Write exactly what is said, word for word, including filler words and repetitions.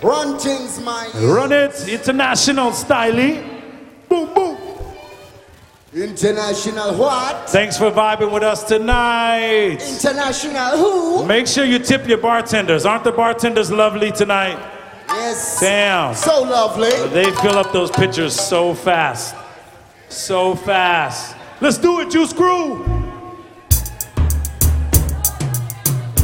Run things, man. Run it, international styling. Boom, boom. International what? Thanks for vibing with us tonight. International who? Make sure you tip your bartenders. Aren't the bartenders lovely tonight? Yes. Damn. So lovely. They fill up those pitchers so fast. So fast. Let's do it, Juice Crew.